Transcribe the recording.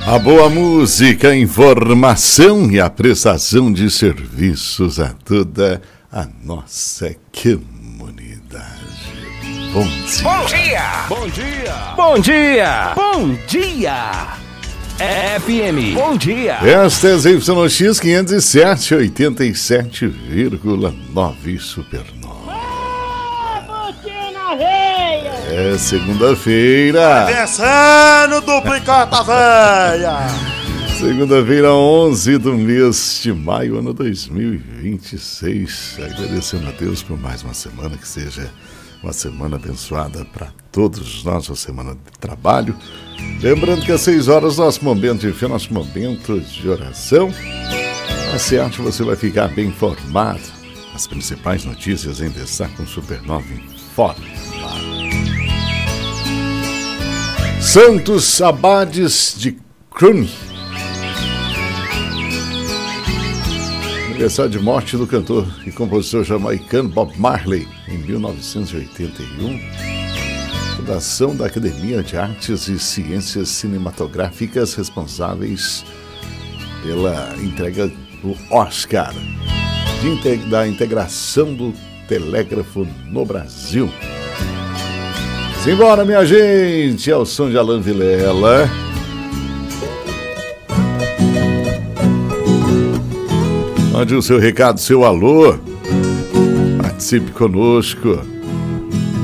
A boa música, a informação e a prestação de serviços a toda a nossa comunidade. Bom dia! Bom dia! Bom dia! Bom dia! Bom dia! FM, bom dia! Esta é a ZYX 507, 87,9 Supernova. É segunda-feira. Descendo duplicata velha! Segunda-feira, 11 do mês de maio, ano 2026. Agradecendo a Deus por mais uma semana, que seja uma semana abençoada para todos nós, uma semana de trabalho. Lembrando que às 6 horas, nosso momento de fé, nosso momento de oração. A certo, você vai ficar bem informado. As principais notícias em destaque com Supernova Informa. Santos Abades de Cluny. Aniversário de morte do cantor e compositor jamaicano Bob Marley, em 1981. Fundação da Academia de Artes e Ciências Cinematográficas, responsáveis pela entrega do Oscar, da integração do telégrafo no Brasil. Simbora, minha gente, é o som de Alain Vilela. Mande o seu recado, seu alô. Participe conosco.